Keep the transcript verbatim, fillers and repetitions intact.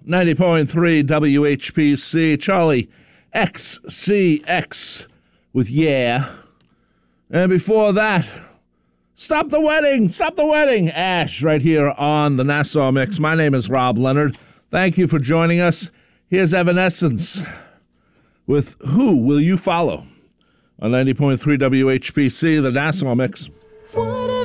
ninety point three W H P C. Charlie X C X with Yeah. And before that, Stop the Wedding! Stop the Wedding! Ash, right here on the Nassau Mix. My name is Rob Leonard. Thank you for joining us. Here's Evanescence with Who Will You Follow? On ninety point three W H P C, the Nassau Mix.